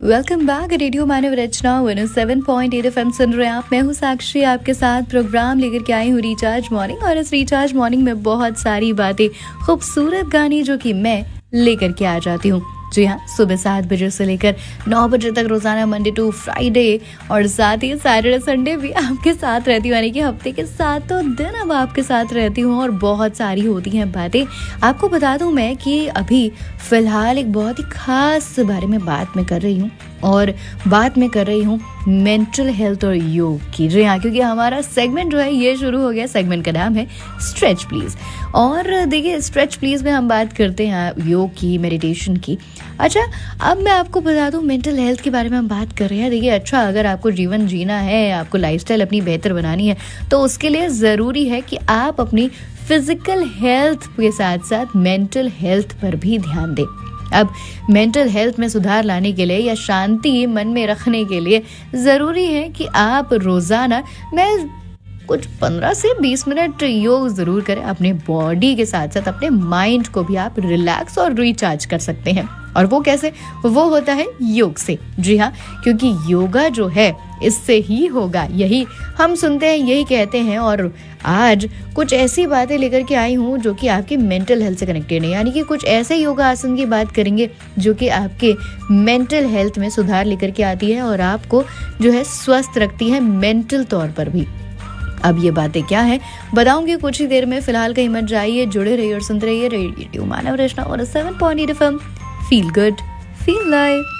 Welcome back radio मानव रचना 107.8 FM सुन रहे हैं आप। मैं हूँ साक्षी, आपके साथ प्रोग्राम लेकर के आई हूँ रिचार्ज मॉर्निंग। और इस रिचार्ज मॉर्निंग में बहुत सारी बातें, खूबसूरत गाने जो कि मैं लेकर के आ जाती हूँ। जी हाँ, सुबह 7 बजे से लेकर 9 बजे तक रोजाना मंडे टू फ्राइडे, और साथ ही सैटरडे संडे भी आपके साथ रहती हूँ, यानी कि हफ्ते के 7 दिन अब आपके साथ रहती हूँ। और बहुत सारी होती हैं बातें। आपको बता दूँ मैं कि अभी फिलहाल एक बहुत ही खास बारे में बात मैं कर रही हूँ, और बात मैं कर रही हूँ मेंटल हेल्थ और योग की। जी हाँ, क्योंकि हमारा सेगमेंट जो है ये शुरू हो गया। सेगमेंट का नाम है स्ट्रेच प्लीज। और देखिए, स्ट्रेच प्लीज में हम बात करते हैं योग की, मेडिटेशन की। अच्छा, अब मैं आपको बता दूं मेंटल हेल्थ के बारे में हम बात कर रहे हैं। देखिए, अच्छा, अगर आपको जीवन जीना है, आपको लाइफस्टाइल अपनी बेहतर बनानी है, तो उसके लिए ज़रूरी है कि आप अपनी फिजिकल हेल्थ के साथ साथ मेंटल हेल्थ पर भी ध्यान दें। अब मेंटल हेल्थ में सुधार लाने के लिए या शांति मन में रखने के लिए ज़रूरी है कि आप रोज़ाना कुछ 15 से 20 मिनट योग ज़रूर करें। अपने बॉडी के साथ साथ अपने माइंड को भी आप रिलैक्स और रिचार्ज कर सकते हैं। और वो कैसे? वो होता है योग से। जी हाँ, क्योंकि योगा जो है इससे ही होगा। यही हम सुनते हैं, यही कहते हैं। और आज कुछ ऐसी बातें लेकर के आई हूँ जो कि आपकी मेंटल हेल्थ से कनेक्टेड है, यानी कि कुछ ऐसे योगा आसन की बात करेंगे जो कि आपके मेंटल हेल्थ में सुधार लेकर के आती है और आपको जो है स्वस्थ रखती है मेंटल तौर पर भी। अब ये बातें क्या है बताऊंगी कुछ ही देर में। फिलहाल कहीं मत जाइए, जुड़े रहिए और सुनते रहिए रेडियो मानव रचना 107.8 FM। Feel good, feel live.